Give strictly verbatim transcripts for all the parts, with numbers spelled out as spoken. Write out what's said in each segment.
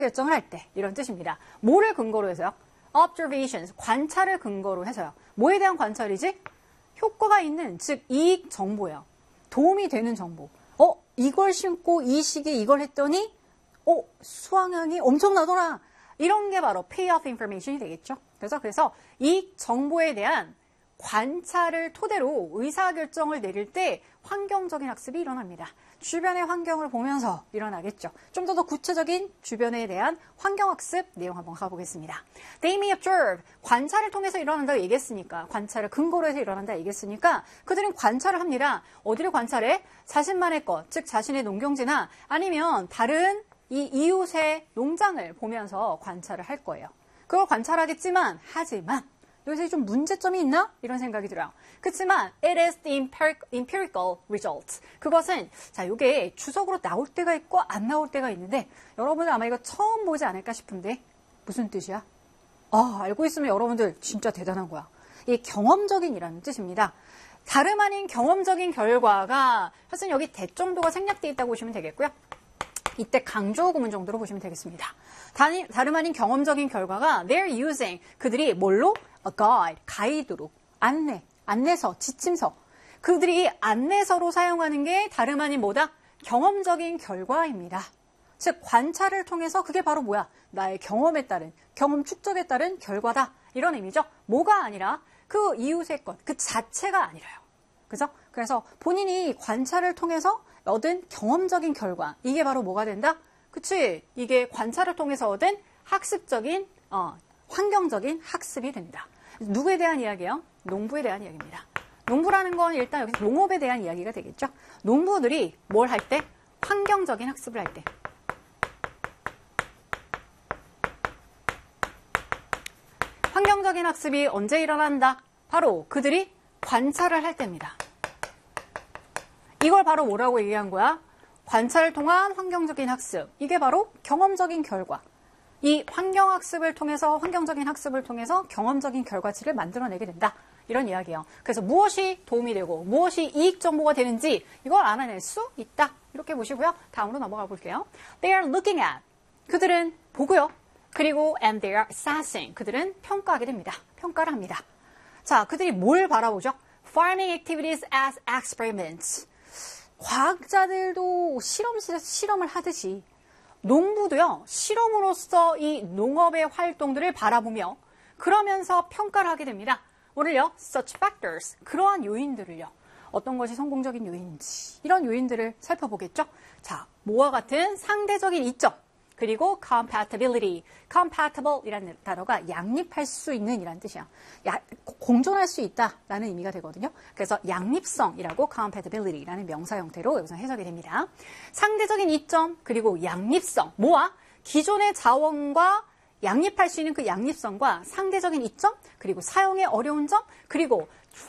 결정을 할 때 이런 뜻입니다. 뭐를 근거로 해서요? observations, 관찰을 근거로 해서요. 뭐에 대한 관찰이지? 효과가 있는, 즉 이익 정보예요. 도움이 되는 정보. 어, 이걸 심고 이 시기에 이걸 했더니 어, 수확량이 엄청나더라. 이런 게 바로 payoff information이 되겠죠. 그래서 그래서 이익 정보에 대한 관찰을 토대로 의사결정을 내릴 때 환경적인 학습이 일어납니다. 주변의 환경을 보면서 일어나겠죠. 좀 더 더 구체적인 주변에 대한 환경학습 내용 한번 가보겠습니다. They may observe, 관찰을 통해서 일어난다고 얘기했으니까, 관찰을 근거로 해서 일어난다 얘기했으니까 그들은 관찰을 합니다. 어디를 관찰해? 자신만의 것, 즉 자신의 농경지나 아니면 다른 이 이웃의 농장을 보면서 관찰을 할 거예요. 그걸 관찰하겠지만, 하지만 여기서 좀 문제점이 있나? 이런 생각이 들어요. 그렇지만 it is the empirical result. 그것은 자, 이게 주석으로 나올 때가 있고 안 나올 때가 있는데 여러분들 아마 이거 처음 보지 않을까 싶은데 무슨 뜻이야? 아, 알고 있으면 여러분들 진짜 대단한 거야. 이 경험적인이라는 뜻입니다. 다름 아닌 경험적인 결과가 사실 여기 대 정도가 생략되어 있다고 보시면 되겠고요. 이때 강조 구문 정도로 보시면 되겠습니다. 다니, 다름 아닌 경험적인 결과가 they're using, 그들이 뭘로? a guide, 가이드로, 안내, 안내서, 지침서. 그들이 안내서로 사용하는 게 다름 아닌 뭐다? 경험적인 결과입니다. 즉 관찰을 통해서 그게 바로 뭐야? 나의 경험에 따른, 경험 축적에 따른 결과다. 이런 의미죠. 뭐가 아니라 그 이웃의 것, 그 자체가 아니라요. 그죠? 그래서 본인이 관찰을 통해서 얻은 경험적인 결과, 이게 바로 뭐가 된다? 그치? 이게 관찰을 통해서 얻은 학습적인, 어, 환경적인 학습이 됩니다. 누구에 대한 이야기예요? 농부에 대한 이야기입니다. 농부라는 건 일단 여기서 농업에 대한 이야기가 되겠죠? 농부들이 뭘 할 때? 환경적인 학습을 할 때. 환경적인 학습이 언제 일어난다? 바로 그들이 관찰을 할 때입니다. 이걸 바로 뭐라고 얘기한 거야? 관찰을 통한 환경적인 학습. 이게 바로 경험적인 결과. 이 환경학습을 통해서, 환경적인 학습을 통해서 경험적인 결과치를 만들어내게 된다. 이런 이야기예요. 그래서 무엇이 도움이 되고 무엇이 이익 정보가 되는지 이걸 알아낼 수 있다. 이렇게 보시고요. 다음으로 넘어가 볼게요. They are looking at. 그들은 보고요. 그리고 and they are assessing. 그들은 평가하게 됩니다. 평가를 합니다. 자, 그들이 뭘 바라보죠? Farming activities as experiments. 과학자들도 실험, 실험을 하듯이 농부도요, 실험으로서 이 농업의 활동들을 바라보며 그러면서 평가를 하게 됩니다. 오늘요, such factors, 그러한 요인들을요, 어떤 것이 성공적인 요인인지 이런 요인들을 살펴보겠죠. 자, 뭐와 같은 상대적인 이점, 그리고 compatibility, compatible이라는 단어가 양립할 수 있는 이라는 뜻이야. 야, 공존할 수 있다라는 의미가 되거든요. 그래서 양립성이라고 compatibility라는 명사 형태로 여기서 해석이 됩니다. 상대적인 이점 그리고 양립성, 뭐와? 기존의 자원과 양립할 수 있는 그 양립성과 상대적인 이점, 그리고 사용의 어려운 점, 그리고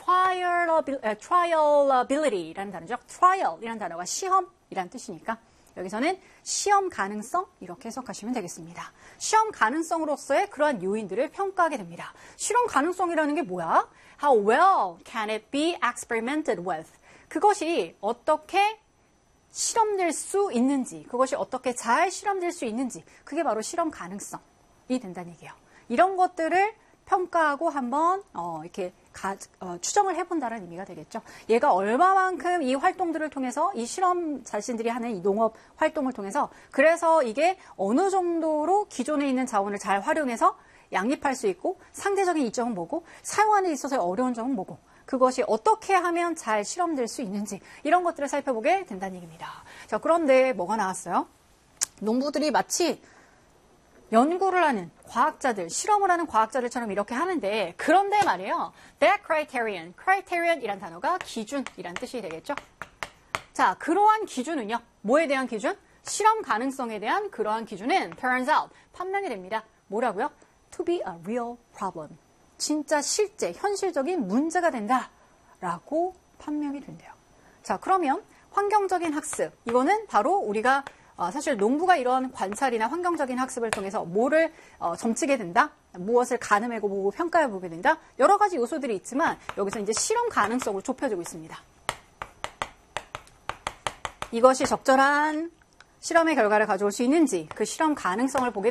trialability라는 단어죠. trial이라는 단어가 시험이라는 뜻이니까 여기서는 시험 가능성 이렇게 해석하시면 되겠습니다. 시험 가능성으로서의 그러한 요인들을 평가하게 됩니다. 실험 가능성이라는 게 뭐야? How well can it be experimented with? 그것이 어떻게 실험될 수 있는지, 그것이 어떻게 잘 실험될 수 있는지, 그게 바로 실험 가능성이 된다는 얘기예요. 이런 것들을 평가하고 한번 어, 이렇게 가, 어, 추정을 해본다는 의미가 되겠죠. 얘가 얼마만큼 이 활동들을 통해서 이 실험 자신들이 하는 이 농업 활동을 통해서 그래서 이게 어느 정도로 기존에 있는 자원을 잘 활용해서 양립할 수 있고 상대적인 이점은 뭐고 사용하는 데 있어서의 어려운 점은 뭐고 그것이 어떻게 하면 잘 실험될 수 있는지 이런 것들을 살펴보게 된다는 얘기입니다. 자, 그런데 뭐가 나왔어요? 농부들이 마치 연구를 하는 과학자들, 실험을 하는 과학자들처럼 이렇게 하는데 그런데 말이에요. That criterion, criterion이란 단어가 기준이란 뜻이 되겠죠. 자, 그러한 기준은요. 뭐에 대한 기준? 실험 가능성에 대한 그러한 기준은 turns out, 판명이 됩니다. 뭐라고요? To be a real problem. 진짜 실제, 현실적인 문제가 된다라고 판명이 된대요. 자, 그러면 환경적인 학습, 이거는 바로 우리가 어, 사실 농부가 이런 관찰이나 환경적인 학습을 통해서 뭐를 어, 점치게 된다? 무엇을 가늠하고 보고 평가해 보게 된다? 여러 가지 요소들이 있지만 여기서 이제 실험 가능성을 좁혀주고 있습니다. 이것이 적절한 실험의 결과를 가져올 수 있는지 그 실험 가능성을 보게